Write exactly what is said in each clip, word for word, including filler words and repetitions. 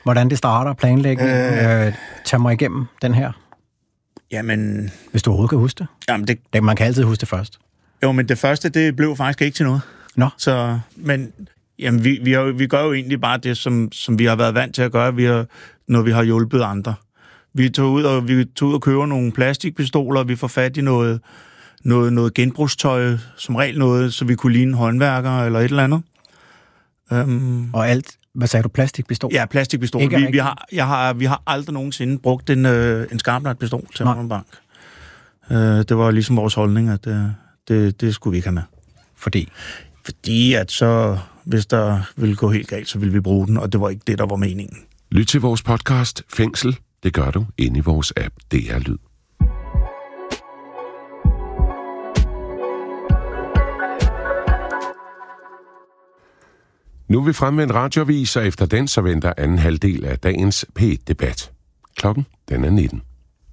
hvordan det starter, planlægning. Øh, øh, tag mig igennem den her. Jamen... Hvis du overhovedet kan huske det. Jamen det... det man kan altid huske det først. Jo, men det første, det blev faktisk ikke til noget. Nå. Så, men jamen, vi, vi, har, vi gør jo egentlig bare det, som, som vi har været vant til at gøre, vi har, når vi har hjulpet andre. Vi tog ud og, vi tog ud og køber nogle plastikpistoler, vi får fat i noget, noget, noget genbrugstøj, som regel noget, så vi kunne ligne håndværkere eller et eller andet. Um, og alt, hvad sagde du, plastikpistol? Ja, plastikpistol. Vi, vi, har, jeg har, vi har aldrig nogensinde brugt en, øh, en skarpladt-pistol til en bank. Uh, det var ligesom vores holdning, at det, det, det skulle vi ikke have med. Fordi? Fordi at så, hvis der ville gå helt galt, så ville vi bruge den, og det var ikke det, der var meningen. Lyt til vores podcast Fængsel. Det gør du inde i vores app D R Lyd. Nu er vi fremme med en radioavis, og efter den så venter anden halvdel af dagens P et-debat. Klokken den er nitten.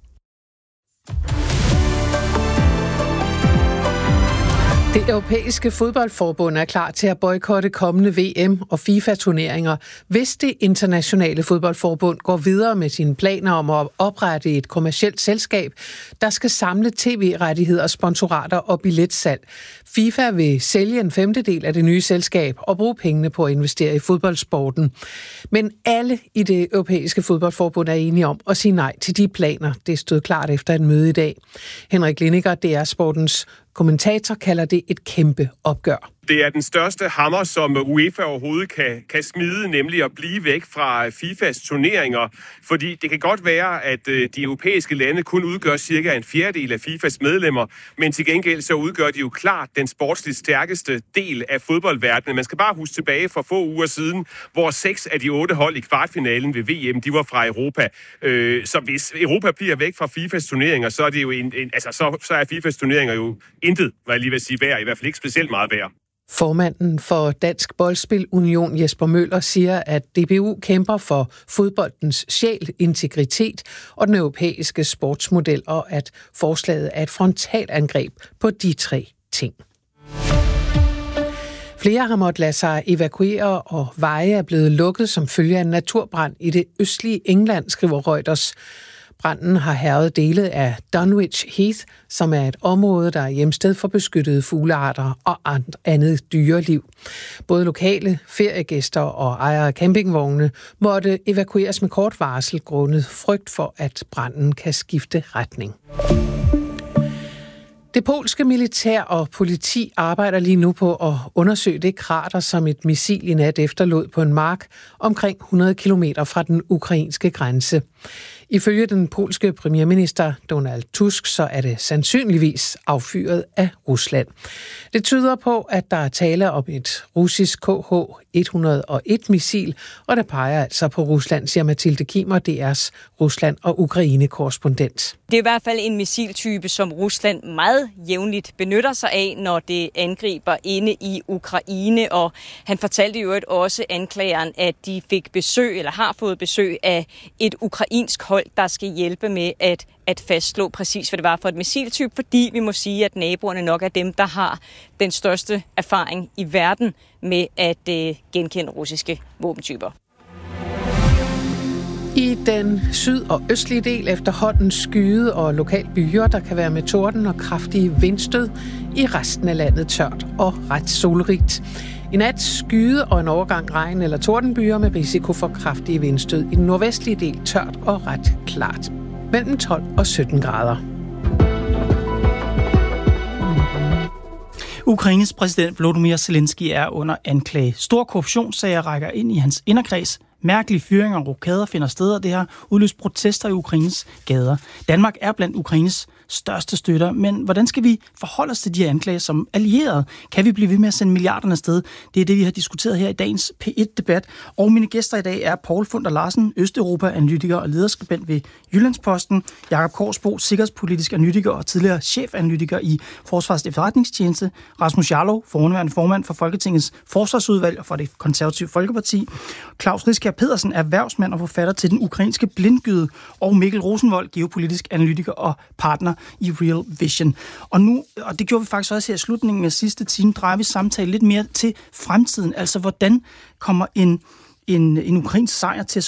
Det europæiske fodboldforbund er klar til at boykotte kommende V M- og FIFA-turneringer, hvis det internationale fodboldforbund går videre med sine planer om at oprette et kommercielt selskab, der skal samle tv-rettigheder, sponsorater og billetsalg. FIFA vil sælge en femtedel af det nye selskab og bruge pengene på at investere i fodboldsporten. Men alle i det europæiske fodboldforbund er enige om at sige nej til de planer. Det stod klart efter et møde i dag. Henrik Lindiger, D R Sportens kommentator, kalder det et kæmpe opgør. Det er den største hammer, som UEFA overhovedet kan, kan smide, nemlig at blive væk fra FIFAs turneringer. Fordi det kan godt være, at de europæiske lande kun udgør cirka en fjerdedel af FIFAs medlemmer, men til gengæld så udgør de jo klart den sportsligt stærkeste del af fodboldverdenen. Man skal bare huske tilbage for få uger siden, hvor seks af de otte hold i kvartfinalen ved V M, de var fra Europa. Så hvis Europa bliver væk fra FIFAs turneringer, så er det jo en, en altså så, så er FIFAs turneringer jo intet, hvad jeg lige vil sige, værd, i hvert fald ikke specielt meget værd. Formanden for Dansk Boldspil Union, Jesper Møller, siger, at D B U kæmper for fodboldens sjæl, integritet og den europæiske sportsmodel, og at forslaget er et frontalangreb på de tre ting. Flere har måttet lade sig evakuere, og veje er blevet lukket som følge af en naturbrand i det østlige England, skriver Reuters. Branden har hærget dele af Dunwich Heath, som er et område, der er hjemsted for beskyttede fuglearter og andet dyreliv. Både lokale feriegæster og ejere af campingvogne måtte evakueres med kort varsel grundet frygt for, at branden kan skifte retning. Det polske militær og politi arbejder lige nu på at undersøge det krater, som et missil i nat efterlod på en mark omkring hundrede kilometer fra den ukrainske grænse. Ifølge den polske premierminister Donald Tusk, så er det sandsynligvis affyret af Rusland. Det tyder på, at der er tale om et russisk K H et hundrede og et missil, og der peger altså på Rusland, siger Mathilde Kimmer, D R's Rusland- og Ukraine-korrespondent. Det er i hvert fald en missiltype, som Rusland meget jævnligt benytter sig af, når det angriber inde i Ukraine, og han fortalte jo også anklageren, at de fik besøg, eller har fået besøg af et ukrainsk hold, der skal hjælpe med at, at fastslå præcis, hvad det var for et missiltype, fordi vi må sige, at naboerne nok er dem, der har den største erfaring i verden med at øh, genkende russiske våbentyper. I den syd- og østlige del efterhånden skyde og lokalt byer, der kan være med torden og kraftige vindstød. I resten af landet tørt og ret solrigt. I nat skyde og en overgang regn eller tordenbyer med risiko for kraftige vindstød. I den nordvestlige del tørt og ret klart. Mellem tolv og sytten grader. Ukraines præsident Volodymyr Zelensky er under anklage. Stor korruptionssager rækker ind i hans inderkreds. Mærkelige fyringer og rokader finder sted, og det har udløst protester i Ukraines gader. Danmark er blandt Ukraines største støtter, men hvordan skal vi forholde os til de her anklager som allierede? Kan vi blive ved med at sende milliarderne afsted? Det er det, vi har diskuteret her i dagens P et-debat. Og mine gæster i dag er Poul Funder Larsen, Østeuropa-analytiker og lederskribent ved Jyllandsposten, Jakob Korsbo, sikkerhedspolitisk analytiker og tidligere chefanalytiker i Forsvarets Efterretningstjeneste, Rasmus Jarlov, forhenværende formand for Folketingets Forsvarsudvalg og for det Konservative Folkeparti, Claus Riskær Pedersen, erhvervsmand og forfatter til Den Ukrainske Blindgyde, og Mikkel Rosenvold, geopolitisk analytiker og partner i Real Vision. Og nu, og det gjorde vi faktisk også her i slutningen af sidste time, drejer vi samtale lidt mere til fremtiden. Altså, hvordan kommer en, en, en ukrainsk sejr til at